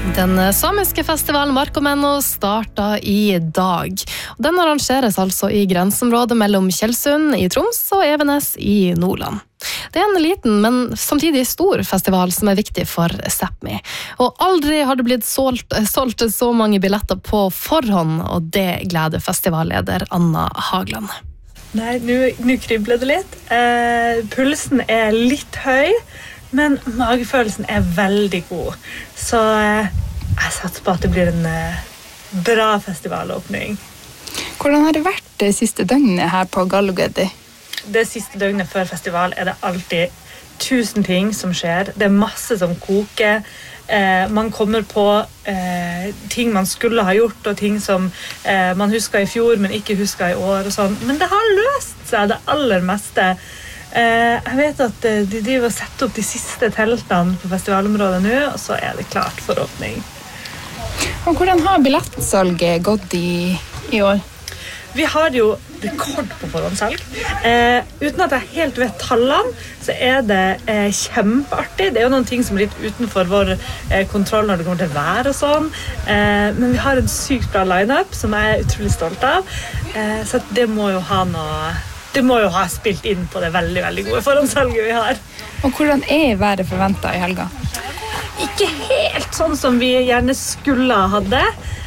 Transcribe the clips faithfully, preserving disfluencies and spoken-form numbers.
Den samiske festivalen Markomenno startet i dag. Den arrangeres altså i grenseområdet mellom Tjeldsund i Troms og Evenes i Nordland. Det er en liten, men samtidig stor festival som er viktig for Sápmi. Og aldri har det blitt solgt, solgt så mange billetter på forhånd, og det gleder festivalleder Anna Hagland. Nei, nå kribler det litt. Eh, pulsen er litt høy, men magefølelsen er veldig god. Så eh, jeg satser på at det blir en eh, bra festivalåpning. Hvordan har det vært det siste døgnet her på Gallugeddi? Det siste døgnet før festival er det alltid tusen ting som skjer. Det er masse som koker. Eh, man kommer på eh, ting man skulle ha gjort, og ting som eh, man husker i fjor, men ikke husker i år og sånn. Men det har løst seg, det aller meste. Eh, jeg vet at de driver og setter opp de siste teltene på festivalområdet nå, og så er det klart for åpning. Og hvordan har billettsalget gått i, i år? Vi har jo rekord på forhåndssalg. Eh, uten at jeg helt vet tallene, så er det eh, kjempeartig. Det er jo noen ting som er litt utenfor vår eh, kontroll når det kommer til vær og sånn. Eh, men vi har en sykt bra line-up som jeg er utrolig stolt av. Eh, så det må jo ha noe... Det må jo ha spilt inn på det veldig, veldig gode forhåndssalget vi har. Og hvordan er været forventet i helga? Ikke helt sånn som vi gjerne skulle ha det.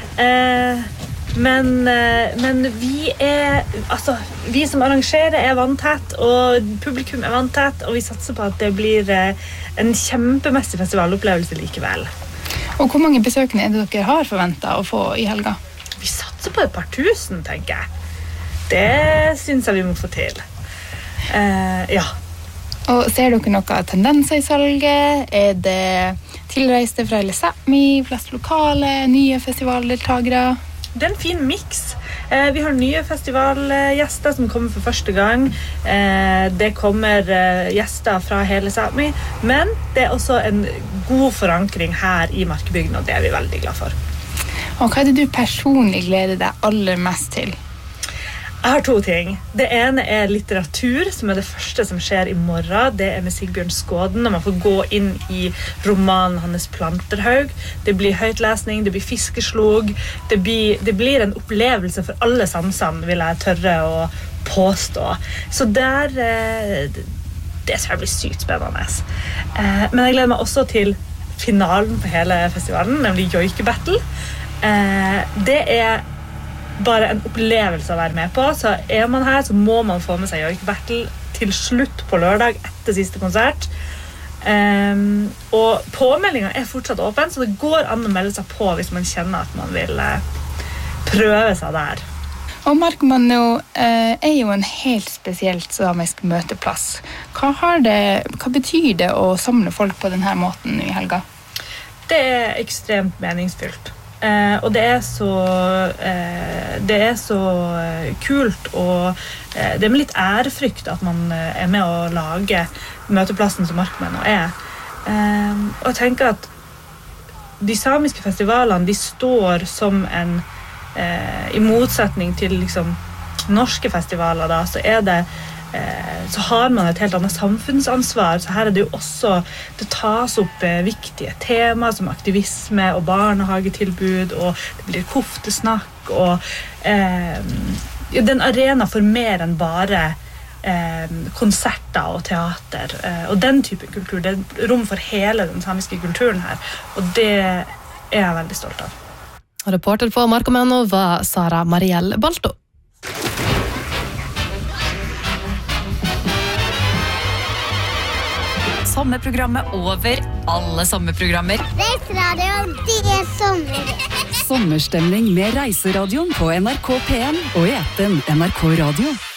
Eh, men, eh, men vi er, altså, vi som arrangerer er vanntett, og publikum er vanntett, og vi satser på at det blir eh, en kjempemessig festivalopplevelse likevel. Og hvor mange besøkende er det dere har forventet å få i helga? Vi satser på et par tusen, tenker jeg. Det synes jeg vi må få til. Eh, ja. Og ser dere noen tendenser i salget? Er det tilreiste fra hele Sápmi, flest lokale, nye festivaldeltagere? Det er en fin mix. Eh, vi har nye festivalgjester som kommer for første gang. Eh, det kommer eh, gjester fra hele Sápmi, men det er også en god forankring her i Markebygden, og det er vi veldig glad for. Og hva er det du personlig gleder deg aller mest til? Jeg har to ting. Det ene er litteratur, som er det første som skjer i morgen. Det er med Sigbjørn Skåden, og man får gå inn i romanen Hannes Planterhaug. Det blir høytlesning, det blir fiskeslog. Det blir, det blir en opplevelse for alle sansene, vil jeg tørre å påstå. Så der, det skal bli sykt spennende. Men jeg gleder meg også til finalen på hele festivalen, nemlig Joike Battle. Det er bare en opplevelse å være med på, så er man her, så må man få med seg Joike Battle til slutt på lørdag etter siste konsert. Um, og påmeldingen er fortsatt åpen, så det går an å melde seg på hvis man kjenner at man vil uh, prøve seg der. Og Markomenno uh, er jo en helt spesielt samisk møteplass. Hva, har det, hva betyr det å samle folk på denne måten i helga? Det er ekstremt meningsfylt. Eh, og det er så eh, det er så kult, og eh, det er med litt ærefrykt at man eh, er med å lage møteplassen som Markomenno er. Eh, og jeg tenker at de samiske festivalene, de står som en eh, i motsetning til liksom norske festivaler da, så er det Eh, så har man et helt annet samfunnsansvar, så her er det jo også, det tas opp eh, viktige temaer som aktivisme og barnehagetilbud, og det blir koftesnakk, og eh, det er en arena for mer enn bare eh, konserter og teater, eh, og den type kultur, det er rom for hele den samiske kulturen her, og det er jeg veldig stolt av. Reporter på Markomenno var Sara Marielle Balto. Sommerprogrammet over alle sommerprogrammer. Reiseradioen, det er sommer. Sommerstemning med Reiseradioen på N R K P en og i appen N R K Radio.